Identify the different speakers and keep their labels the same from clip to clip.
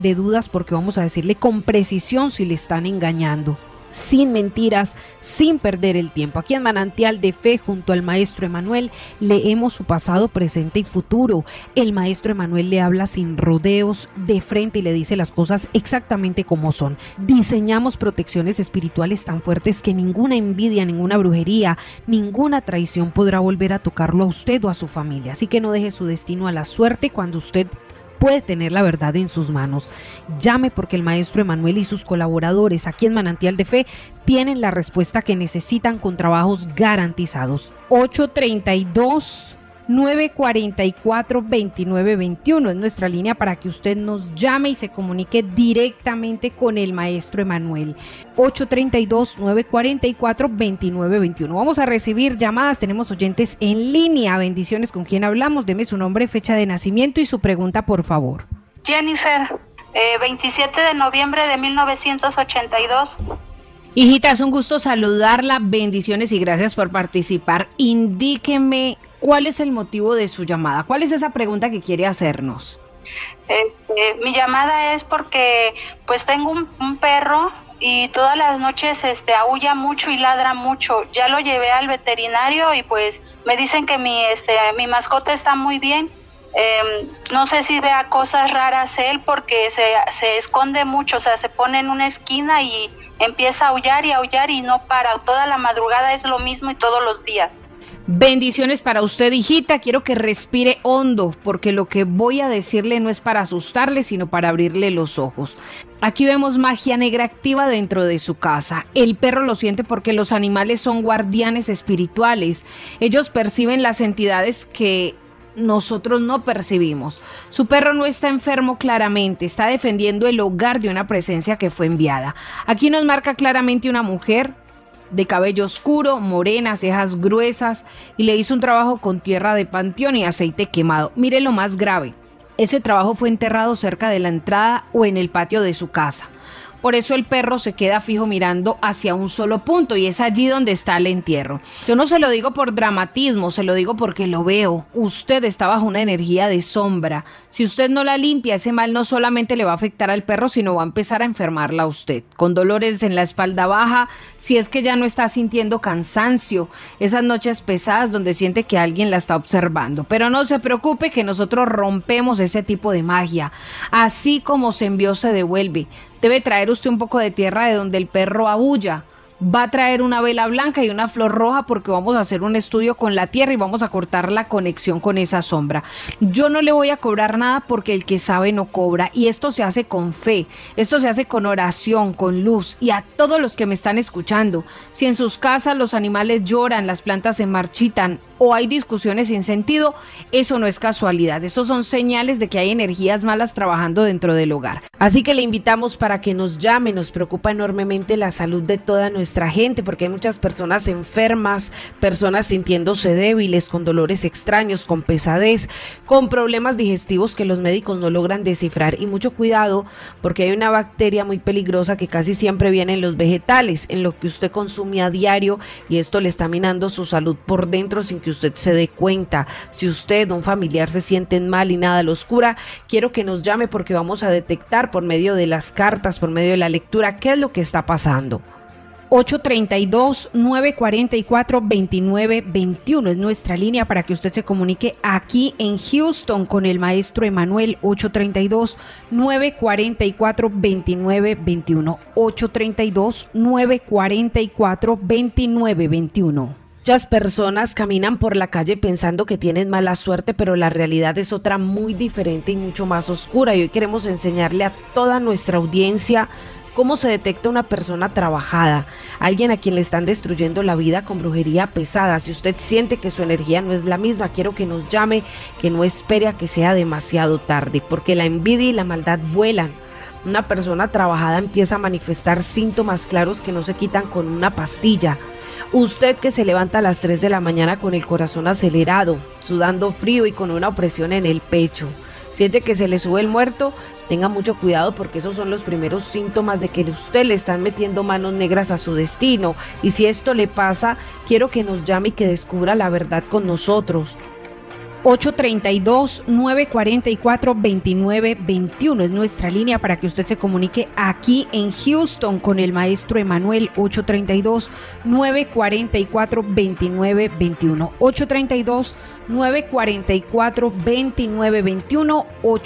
Speaker 1: de dudas, porque vamos a decirle con precisión si le están engañando, sin mentiras, sin perder el tiempo. Aquí en Manantial de Fe, junto al maestro Emanuel, leemos su pasado, presente y futuro. El maestro Emanuel le habla sin rodeos, de frente, y le dice las cosas exactamente como son. Diseñamos protecciones espirituales tan fuertes que ninguna envidia, ninguna brujería, ninguna traición podrá volver a tocarlo a usted o a su familia. Así que no deje su destino a la suerte cuando usted puede tener la verdad en sus manos. Llame, porque el maestro Emanuel y sus colaboradores aquí en Manantial de Fe tienen la respuesta que necesitan con trabajos garantizados. 832-944-2921 es nuestra línea para que usted nos llame y se comunique directamente con el maestro Emanuel. 832-944-2921. Vamos a recibir llamadas, tenemos oyentes en línea. Bendiciones, ¿con quién hablamos? Deme su nombre, fecha de nacimiento y su pregunta, por favor.
Speaker 2: Jennifer, 27 de noviembre de 1982.
Speaker 1: Hijita, es un gusto saludarla, bendiciones y gracias por participar. Indíqueme cuál es el motivo de su llamada, cuál es esa pregunta que quiere hacernos.
Speaker 2: Mi llamada es porque pues tengo un perro y todas las noches aúlla mucho y ladra mucho. Ya lo llevé al veterinario y pues me dicen que mi mascota está muy bien. No sé si vea cosas raras él, porque se esconde mucho, o sea, se pone en una esquina y empieza a aullar y no para. Toda la madrugada es lo mismo y todos los días.
Speaker 1: Bendiciones para usted, hijita. Quiero que respire hondo, porque lo que voy a decirle no es para asustarle, sino para abrirle los ojos. Aquí vemos magia negra activa dentro de su casa. El perro lo siente porque los animales son guardianes espirituales. Ellos perciben las entidades que nosotros no percibimos. Su perro no está enfermo claramente, está defendiendo el hogar de una presencia que fue enviada. Aquí nos marca claramente una mujer de cabello oscuro, morena, cejas gruesas, y le hizo un trabajo con tierra de panteón y aceite quemado. Mire lo más grave, ese trabajo fue enterrado cerca de la entrada o en el patio de su casa. Por eso el perro se queda fijo mirando hacia un solo punto, y es allí donde está el entierro. Yo no se lo digo por dramatismo, se lo digo porque lo veo. Usted está bajo una energía de sombra. Si usted no la limpia, ese mal no solamente le va a afectar al perro, sino va a empezar a enfermarla a usted. Con dolores en la espalda baja, si es que ya no está sintiendo cansancio, esas noches pesadas donde siente que alguien la está observando. Pero no se preocupe, que nosotros rompemos ese tipo de magia. Así como se envió, se devuelve. Debe traer usted un poco de tierra de donde el perro aúlla. Va a traer una vela blanca y una flor roja, porque vamos a hacer un estudio con la tierra y vamos a cortar la conexión con esa sombra. Yo no le voy a cobrar nada, porque el que sabe no cobra, y esto se hace con fe, esto se hace con oración, con luz. Y a todos los que me están escuchando, si en sus casas los animales lloran, las plantas se marchitan o hay discusiones sin sentido, eso no es casualidad, eso son señales de que hay energías malas trabajando dentro del hogar. Así que le invitamos para que nos llame. Nos preocupa enormemente la salud de toda nuestra gente, porque hay muchas personas enfermas, personas sintiéndose débiles, con dolores extraños, con pesadez, con problemas digestivos que los médicos no logran descifrar. Y mucho cuidado, porque hay una bacteria muy peligrosa que casi siempre viene en los vegetales, en lo que usted consume a diario, y esto le está minando su salud por dentro sin que usted se dé cuenta. Si usted o un familiar se sienten mal y nada los cura, quiero que nos llame, porque vamos a detectar por medio de las cartas, por medio de la lectura, qué es lo que está pasando. 832-944-2921 es nuestra línea para que usted se comunique aquí en Houston con el maestro Emanuel. 832-944-2921. 832-944-2921. Muchas personas caminan por la calle pensando que tienen mala suerte, pero la realidad es otra muy diferente y mucho más oscura. Y hoy queremos enseñarle a toda nuestra audiencia cómo se detecta una persona trabajada, alguien a quien le están destruyendo la vida con brujería pesada. Si usted siente que su energía no es la misma, quiero que nos llame, que no espere a que sea demasiado tarde, porque la envidia y la maldad vuelan. Una persona trabajada empieza a manifestar síntomas claros que no se quitan con una pastilla. Usted que se levanta a las 3 de la mañana con el corazón acelerado, sudando frío y con una opresión en el pecho, siente que se le sube el muerto, tenga mucho cuidado, porque esos son los primeros síntomas de que usted le están metiendo manos negras a su destino. Y si esto le pasa, quiero que nos llame y que descubra la verdad con nosotros. 832-944-2921 es nuestra línea para que usted se comunique aquí en Houston con el maestro Emanuel. 832-944-2921. 832-944-2921.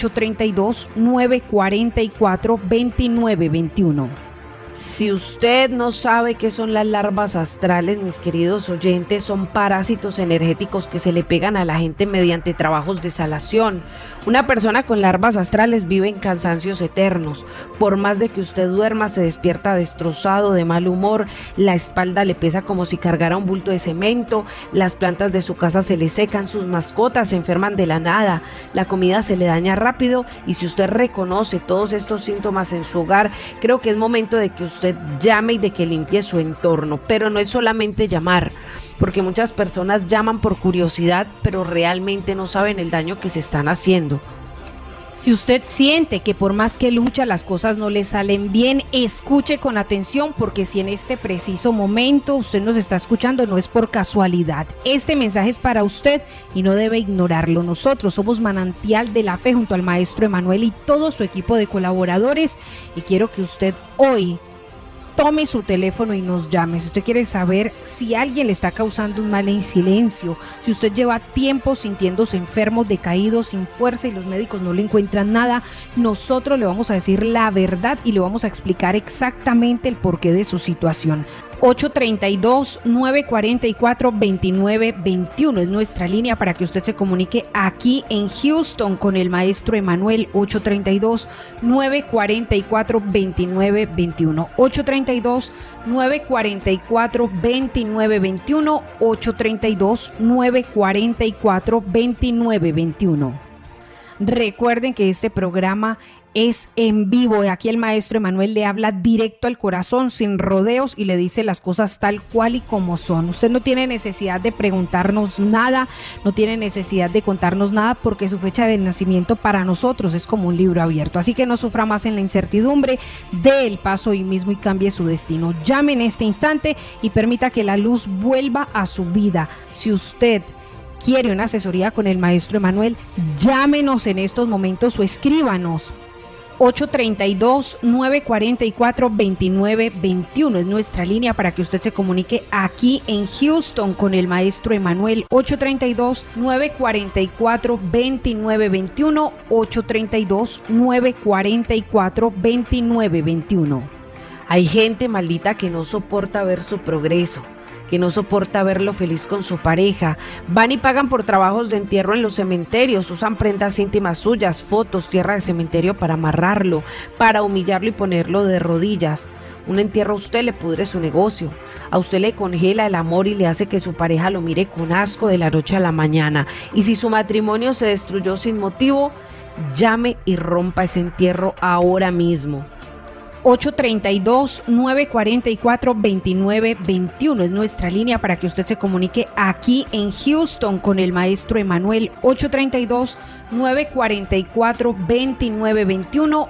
Speaker 1: 832-944-2921. Si usted no sabe qué son las larvas astrales, mis queridos oyentes, son parásitos energéticos que se le pegan a la gente mediante trabajos de salación. Una persona con larvas astrales vive en cansancios eternos. Por más de que usted duerma, se despierta destrozado, de mal humor, la espalda le pesa como si cargara un bulto de cemento, las plantas de su casa se le secan, sus mascotas se enferman de la nada, la comida se le daña rápido. Y si usted reconoce todos estos síntomas en su hogar, creo que es momento de que usted llame y de que limpie su entorno. Pero no es solamente llamar, porque muchas personas llaman por curiosidad, pero realmente no saben el daño que se están haciendo. Si usted siente que por más que lucha las cosas no le salen bien, escuche con atención, porque si en este preciso momento usted nos está escuchando, no es por casualidad. Este mensaje es para usted y no debe ignorarlo. Nosotros somos Manantial de la Fe junto al maestro Emanuel y todo su equipo de colaboradores, y quiero que usted hoy tome su teléfono y nos llame. Si usted quiere saber si alguien le está causando un mal en silencio, si usted lleva tiempo sintiéndose enfermo, decaído, sin fuerza y los médicos no le encuentran nada, nosotros le vamos a decir la verdad y le vamos a explicar exactamente el porqué de su situación. 832-944-2921 es nuestra línea para que usted se comunique aquí en Houston con el maestro Emanuel. 832-944-2921. 832-944-2921. 832-944-2921. Recuerden que este programa es en vivo. Aquí el maestro Emanuel le habla directo al corazón, sin rodeos, y le dice las cosas tal cual y como son. Usted no tiene necesidad de preguntarnos nada, no tiene necesidad de contarnos nada, porque su fecha de nacimiento para nosotros es como un libro abierto. Así que no sufra más en la incertidumbre, dé el paso hoy mismo y cambie su destino. Llame en este instante y permita que la luz vuelva a su vida. Si usted quiere una asesoría con el maestro Emanuel, llámenos en estos momentos o escríbanos. 832-944-2921 es nuestra línea para que usted se comunique aquí en Houston con el maestro Emanuel. 832-944-2921. 832-944-2921. Hay gente maldita que no soporta ver su progreso, que no soporta verlo feliz con su pareja. Van y pagan por trabajos de entierro en los cementerios, usan prendas íntimas suyas, fotos, tierra de cementerio para amarrarlo, para humillarlo y ponerlo de rodillas. Un entierro a usted le pudre su negocio, a usted le congela el amor y le hace que su pareja lo mire con asco de la noche a la mañana. Y si su matrimonio se destruyó sin motivo, llame y rompa ese entierro ahora mismo. 832-944-2921 es nuestra línea para que usted se comunique aquí en Houston con el maestro Emanuel. 832-944-2921.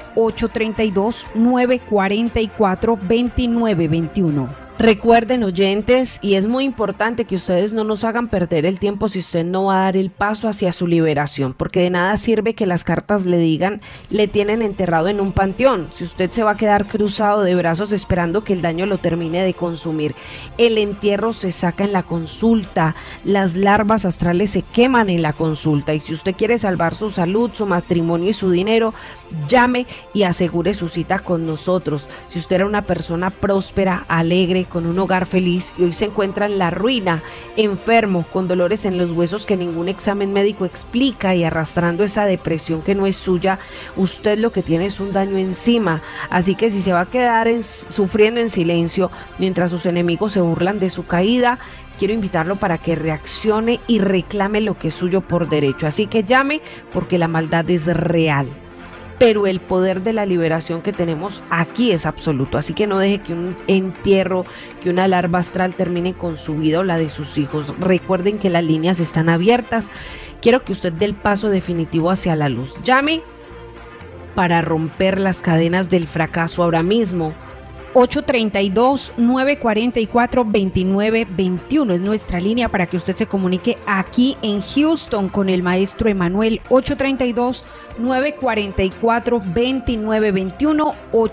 Speaker 1: 832-944-2921. Recuerden, oyentes, y es muy importante que ustedes no nos hagan perder el tiempo si usted no va a dar el paso hacia su liberación, porque de nada sirve que las cartas le digan, le tienen enterrado en un panteón, si usted se va a quedar cruzado de brazos esperando que el daño lo termine de consumir. El entierro se saca en la consulta, las larvas astrales se queman en la consulta, y si usted quiere salvar su salud, su matrimonio y su dinero, llame y asegure su cita con nosotros. Si usted era una persona próspera, alegre, con un hogar feliz y hoy se encuentra en la ruina, enfermo, con dolores en los huesos que ningún examen médico explica y arrastrando esa depresión que no es suya, usted lo que tiene es un daño encima. Así que si se va a quedar sufriendo en silencio mientras sus enemigos se burlan de su caída, quiero invitarlo para que reaccione y reclame lo que es suyo por derecho. Así que llame, porque la maldad es real, pero el poder de la liberación que tenemos aquí es absoluto. Así que no deje que un entierro, que una larva astral termine con su vida o la de sus hijos. Recuerden que las líneas están abiertas. Quiero que usted dé el paso definitivo hacia la luz. Llame para romper las cadenas del fracaso ahora mismo. 832-944-2921 es nuestra línea para que usted se comunique aquí en Houston con el maestro Emanuel. 832-944-2921,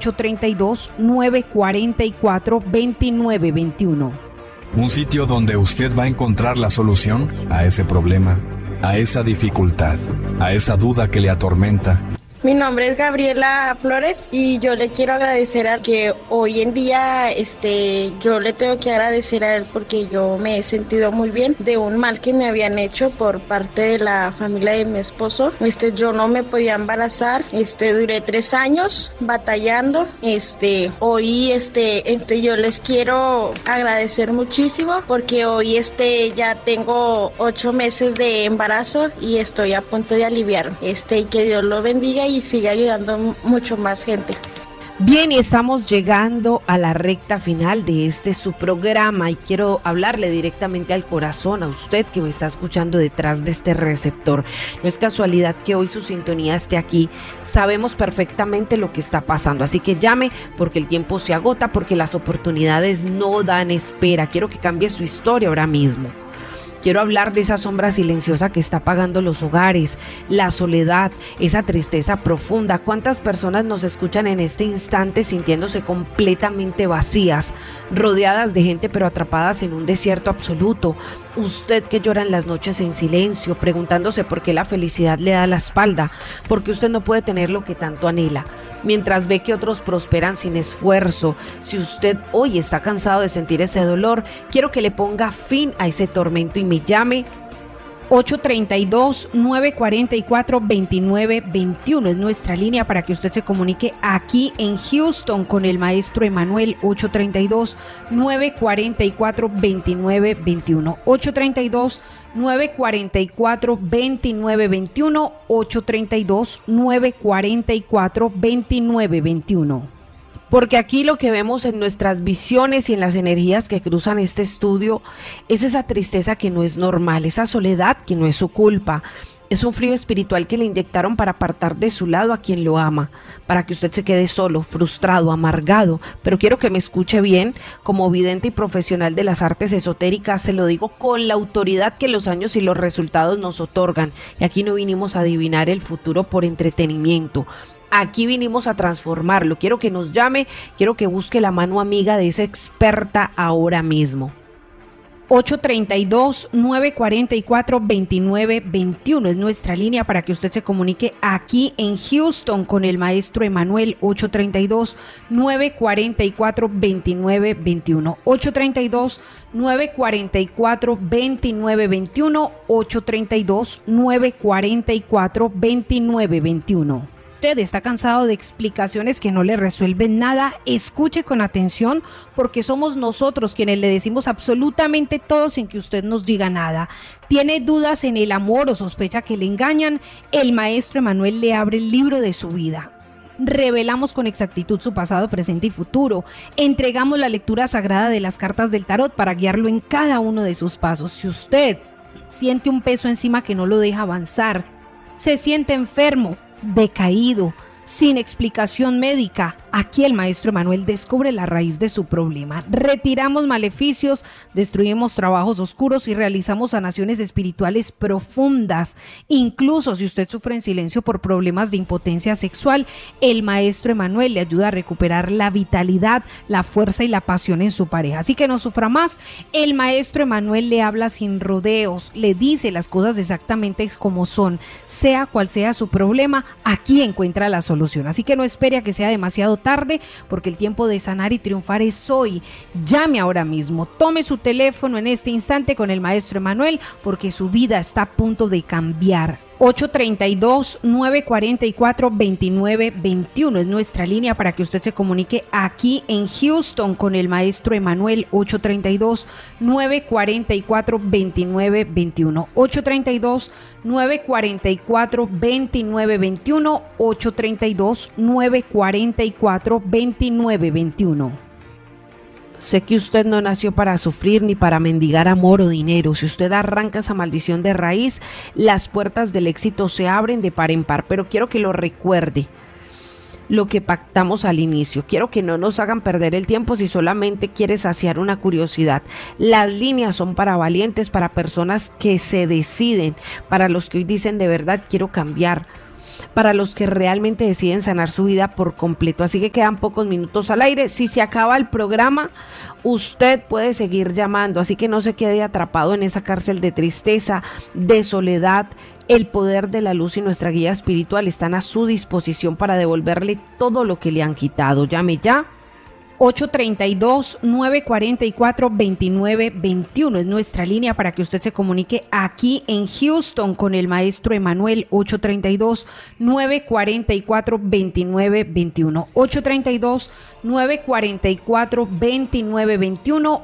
Speaker 1: 832-944-2921.
Speaker 3: Un sitio donde usted va a encontrar la solución a ese problema, a esa dificultad, a esa duda que le atormenta.
Speaker 4: Mi nombre es Gabriela Flores y yo le quiero agradecer a que hoy en día yo le tengo que agradecer a él porque yo me he sentido muy bien de un mal que me habían hecho por parte de la familia de mi esposo. Yo no me podía embarazar, duré 3 años batallando. Hoy yo les quiero agradecer muchísimo porque hoy ya tengo 8 meses de embarazo y estoy a punto de aliviar. Y que Dios lo bendiga y sigue ayudando mucho más gente.
Speaker 1: Bien, y estamos llegando a la recta final de su programa y quiero hablarle directamente al corazón a usted que me está escuchando detrás de este receptor. No es casualidad que hoy su sintonía esté aquí. Sabemos perfectamente lo que está pasando, así que llame porque el tiempo se agota, porque las oportunidades no dan espera. Quiero que cambie su historia ahora mismo. Quiero hablar de esa sombra silenciosa que está apagando los hogares, la soledad, esa tristeza profunda. ¿Cuántas personas nos escuchan en este instante sintiéndose completamente vacías, rodeadas de gente pero atrapadas en un desierto absoluto? Usted que llora en las noches en silencio, preguntándose por qué la felicidad le da la espalda, porque usted no puede tener lo que tanto anhela, mientras ve que otros prosperan sin esfuerzo. Si usted hoy está cansado de sentir ese dolor, quiero que le ponga fin a ese tormento y me llame. 832-944-2921 es nuestra línea para que usted se comunique aquí en Houston con el maestro Emanuel. 832-944-2921, 832-944-2921, 832-944-2921. Porque aquí lo que vemos en nuestras visiones y en las energías que cruzan este estudio es esa tristeza que no es normal, esa soledad que no es su culpa. Es un frío espiritual que le inyectaron para apartar de su lado a quien lo ama, para que usted se quede solo, frustrado, amargado. Pero quiero que me escuche bien, como vidente y profesional de las artes esotéricas, se lo digo con la autoridad que los años y los resultados nos otorgan. Y aquí no vinimos a adivinar el futuro por entretenimiento. Aquí vinimos a transformarlo. Quiero que nos llame, quiero que busque la mano amiga de esa experta ahora mismo. 832-944-2921 es nuestra línea para que usted se comunique aquí en Houston con el maestro Emanuel. 832-944-2921, 832-944-2921, 832-944-2921. Usted está cansado de explicaciones que no le resuelven nada, escuche con atención porque somos nosotros quienes le decimos absolutamente todo sin que usted nos diga nada. ¿Tiene dudas en el amor o sospecha que le engañan? El maestro Emanuel le abre el libro de su vida. Revelamos con exactitud su pasado, presente y futuro. Entregamos la lectura sagrada de las cartas del tarot para guiarlo en cada uno de sus pasos. Si usted siente un peso encima que no lo deja avanzar, se siente enfermo, decaído, sin explicación médica, aquí el maestro Emanuel descubre la raíz de su problema. Retiramos maleficios, destruimos trabajos oscuros y realizamos sanaciones espirituales profundas. Incluso si usted sufre en silencio por problemas de impotencia sexual, el maestro Emanuel le ayuda a recuperar la vitalidad, la fuerza y la pasión en su pareja. Así que no sufra más, el maestro Emanuel le habla sin rodeos, le dice las cosas exactamente como son. Sea cual sea su problema, aquí encuentra la solución. Así que no espere a que sea demasiado tarde, porque el tiempo de sanar y triunfar es hoy. Llame ahora mismo, tome su teléfono en este instante con el maestro Emanuel, porque su vida está a punto de cambiar. 832-944-2921 es nuestra línea para que usted se comunique aquí en Houston con el maestro Emanuel. 832-944-2921, 832-944-2921, 832-944-2921. Sé que usted no nació para sufrir ni para mendigar amor o dinero. Si usted arranca esa maldición de raíz, las puertas del éxito se abren de par en par. Pero quiero que lo recuerde. lo que pactamos al inicio. Quiero que no nos hagan perder el tiempo si solamente quieres saciar una curiosidad. Las líneas son para valientes, para personas que se deciden, para los que hoy dicen de verdad quiero cambiar, para los que realmente deciden sanar su vida por completo. Así que quedan pocos minutos al aire. Si se acaba el programa, usted puede seguir llamando, así que no se quede atrapado en esa cárcel de tristeza, de soledad. El poder de la luz y nuestra guía espiritual están a su disposición para devolverle todo lo que le han quitado. Llame ya. 832-944-2921 es nuestra línea para que usted se comunique aquí en Houston con el maestro Emanuel. 832-944-2921. 832-944-2921.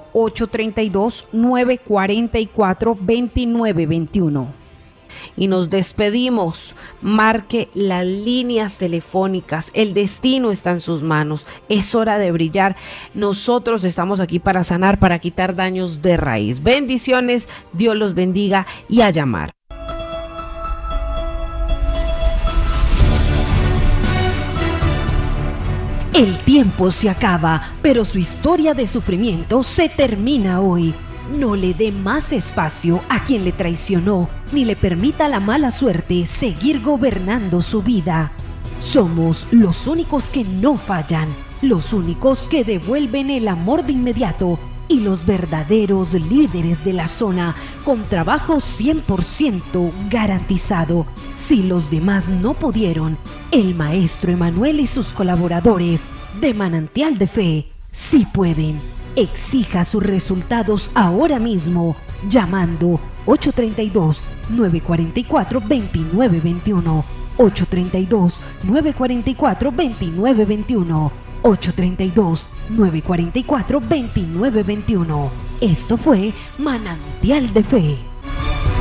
Speaker 1: 832-944-2921. Y nos despedimos. Marque las líneas telefónicas. El destino está en sus manos. Es hora de brillar. Nosotros estamos aquí para sanar, para quitar daños de raíz. Bendiciones. Dios los bendiga y a llamar.
Speaker 5: El tiempo se acaba, pero su historia de sufrimiento se termina hoy. No le dé más espacio a quien le traicionó, ni le permita a la mala suerte seguir gobernando su vida. Somos los únicos que no fallan, los únicos que devuelven el amor de inmediato y los verdaderos líderes de la zona con trabajo 100% garantizado. Si los demás no pudieron, el maestro Emanuel y sus colaboradores de Manantial de Fe sí pueden. Exija sus resultados ahora mismo llamando 832-944-2921, 832-944-2921, 832-944-2921. Esto fue Manantial de Fe.